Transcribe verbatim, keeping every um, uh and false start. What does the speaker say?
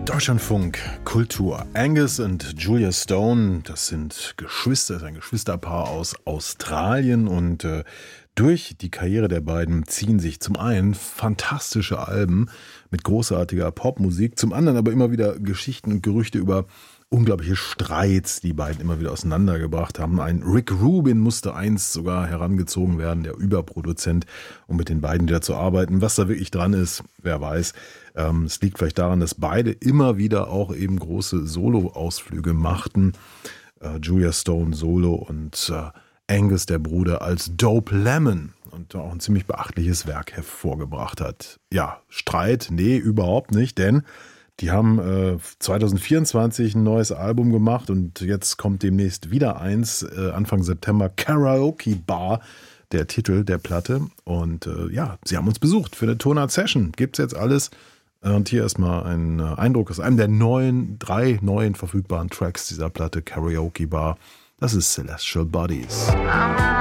Deutschlandfunk Kultur. Angus und Julia Stone, das sind Geschwister, das ist ein Geschwisterpaar aus Australien und äh, durch die Karriere der beiden ziehen sich zum einen fantastische Alben mit großartiger Popmusik, zum anderen aber immer wieder Geschichten und Gerüchte über unglaubliche Streits, die beiden immer wieder auseinandergebracht haben. Ein Rick Rubin musste einst sogar herangezogen werden, der Überproduzent, um mit den beiden wieder zu arbeiten. Was da wirklich dran ist, wer weiß. Ähm, es liegt vielleicht daran, dass beide immer wieder auch eben große Solo-Ausflüge machten. Äh, Julia Stone Solo und äh, Angus, der Bruder, als Dope Lemon und auch ein ziemlich beachtliches Werk hervorgebracht hat. Ja, Streit? Nee, überhaupt nicht, denn die haben äh, zwanzig vierundzwanzig ein neues Album gemacht und jetzt kommt demnächst wieder eins, äh, Anfang September, Karaoke Bar, der Titel der Platte. Und äh, ja, sie haben uns besucht für eine Tonart-Session. Gibt's jetzt alles. Und hier erstmal ein äh, Eindruck aus einem der neuen, drei neuen verfügbaren Tracks dieser Platte, Karaoke Bar. Das ist Celestial Bodies.